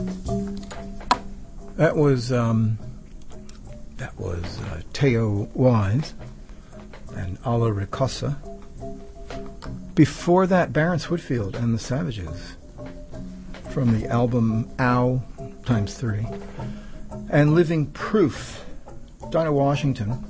That was Teo Wise and Alla Ricossa. Before that, Barrence Whitfield and the Savages from the album Ow ×3. And Living Proof, Dinah Washington,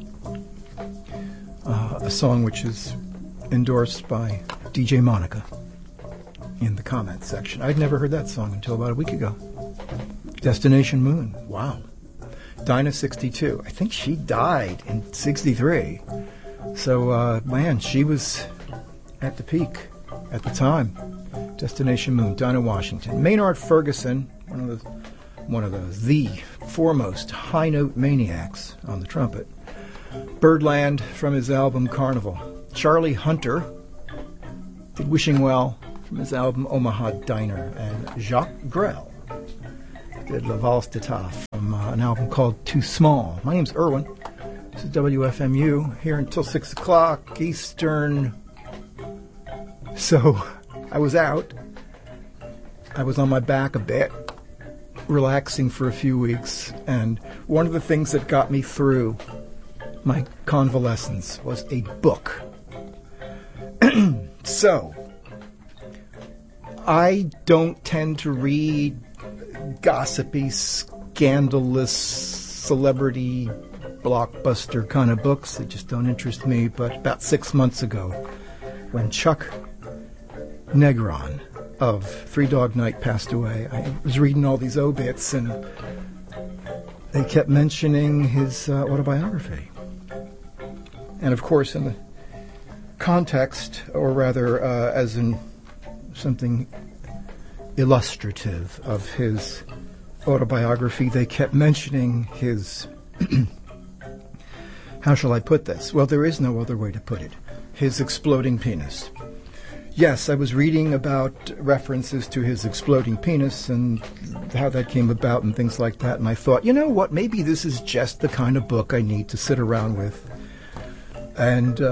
a song which is endorsed by DJ Monica in the comments section. I'd never heard that song until about a week ago. Destination Moon, wow. Dinah 62. I think she died in 63. So, man, she was at the peak at the time. Destination Moon, Dinah Washington. Maynard Ferguson, one of the foremost high-note maniacs on the trumpet. Birdland from his album Carnival. Charlie Hunter did Wishing Well from his album Omaha Diner. And Jacques Grel did La Valse d'État from an album called Too Small. My name's Irwin. This is WFMU, here until 6 o'clock Eastern. So, I was out. I was on my back a bit, relaxing for a few weeks, and one of the things that got me through my convalescence was a book. So, I don't tend to read gossipy, scandalous, celebrity, blockbuster kind of books. They just don't interest me. But about 6 months ago, when Chuck Negron of Three Dog Night passed away, I was reading all these obits, and they kept mentioning his autobiography. And of course, in the context, or rather as in something illustrative of his autobiography, they kept mentioning his, how shall I put this? Well, there is no other way to put it. His exploding penis. Yes, I was reading about references to his exploding penis and how that came about and things like that, and I thought, you know what, maybe this is just the kind of book I need to sit around with and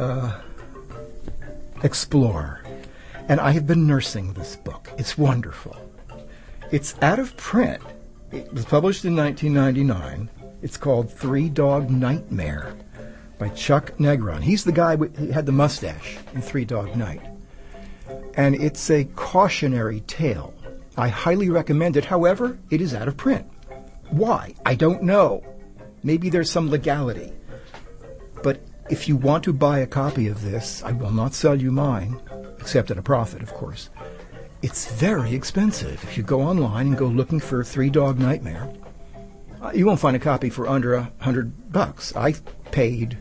explore. And I have been nursing this book. It's wonderful. It's out of print. It was published in 1999. It's called Three Dog Nightmare by Chuck Negron. He's the guy who had the mustache in Three Dog Night. And it's a cautionary tale. I highly recommend it. However, it is out of print. Why? I don't know. Maybe there's some legality. But if you want to buy a copy of this, I will not sell you mine, except at a profit, of course. It's very expensive. If you go online and go looking for Three Dog Nightmare, you won't find a copy for under $100. I paid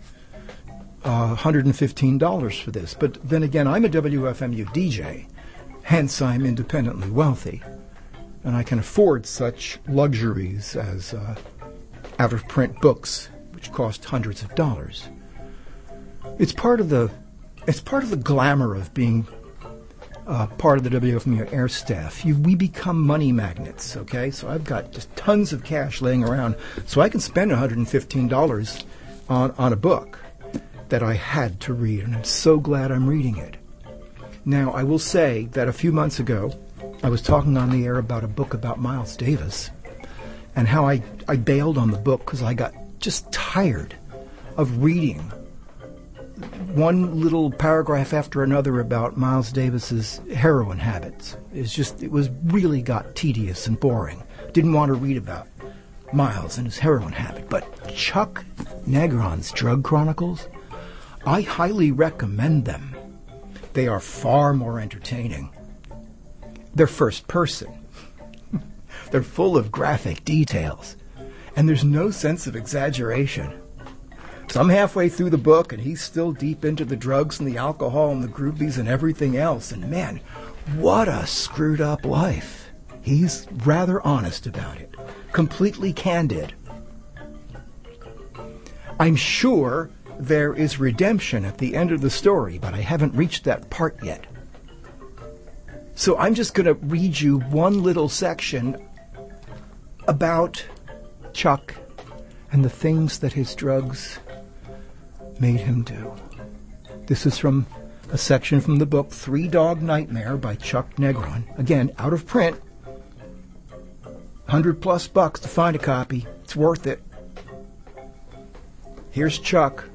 $115 for this. But then again, I'm a WFMU DJ, hence I'm independently wealthy, and I can afford such luxuries as out-of-print books, which cost hundreds of dollars. It's part of the glamour of being part of the WFMU air staff. We become money magnets, okay? So I've got just tons of cash laying around, so I can spend $115 on a book that I had to read, and I'm so glad I'm reading it. Now, I will say that a few months ago, I was talking on the air about a book about Miles Davis, and how I bailed on the book because I got just tired of reading one little paragraph after another about Miles Davis's heroin habits. It was really got tedious and boring. Didn't want to read about Miles and his heroin habit. But Chuck Negron's Drug Chronicles, I highly recommend them. They are far more entertaining. They're first person. They're full of graphic details. And there's no sense of exaggeration. So I'm halfway through the book, and he's still deep into the drugs and the alcohol and the groupies and everything else. And man, what a screwed up life. He's rather honest about it. Completely candid. I'm sure there is redemption at the end of the story, but I haven't reached that part yet. So I'm just going to read you one little section about Chuck and the things that his drugs made him do. This is from a section from the book Three Dog Nightmare by Chuck Negron. Again, out of print. $100+ to find a copy. It's worth it. Here's Chuck.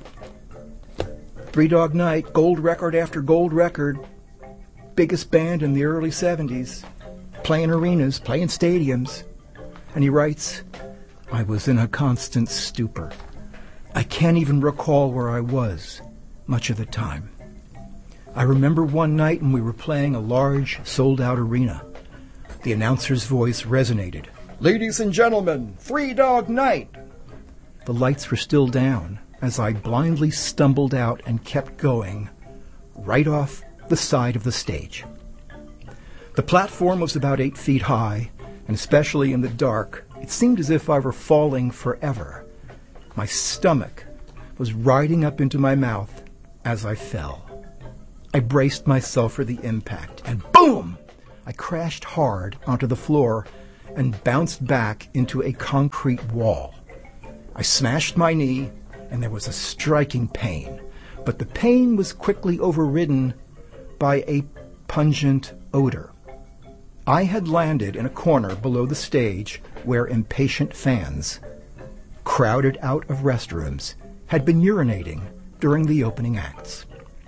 Three Dog Night, gold record after gold record. Biggest band in the early 70s. Playing arenas, playing stadiums. And he writes, I was in a constant stupor. I can't even recall where I was much of the time. I remember one night when we were playing a large, sold-out arena. The announcer's voice resonated. Ladies and gentlemen, Three Dog Night! The lights were still down as I blindly stumbled out and kept going right off the side of the stage. The platform was about 8 feet high, and especially in the dark, it seemed as if I were falling forever. My stomach was riding up into my mouth as I fell. I braced myself for the impact, and boom! I crashed hard onto the floor and bounced back into a concrete wall. I smashed my knee, and there was a striking pain, but the pain was quickly overridden by a pungent odor. I had landed in a corner below the stage where impatient fans, crowded out of restrooms, had been urinating during the opening acts.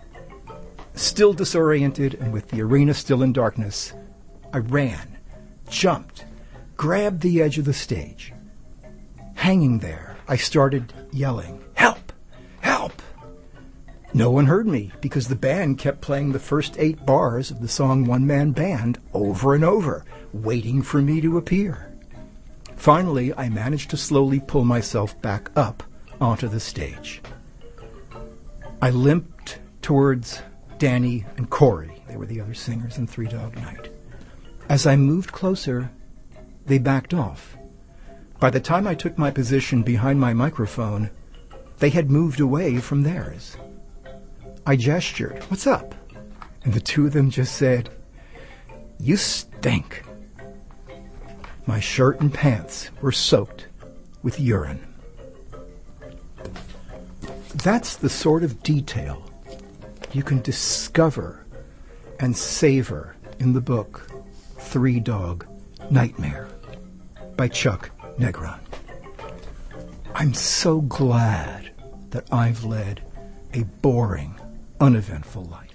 Still disoriented and with the arena still in darkness, I ran, jumped, grabbed the edge of the stage. Hanging there, I started yelling, "Help! Help!" No one heard me because the band kept playing the first 8 bars of the song One Man Band over and over, waiting for me to appear. Finally, I managed to slowly pull myself back up onto the stage. I limped towards Danny and Corey. They were the other singers in Three Dog Night. As I moved closer, they backed off. By the time I took my position behind my microphone, they had moved away from theirs. I gestured, "What's up?" And the two of them just said, "You stink." My shirt and pants were soaked with urine. That's the sort of detail you can discover and savor in the book Three Dog Nightmare by Chuck Negron. I'm so glad that I've led a boring, uneventful life.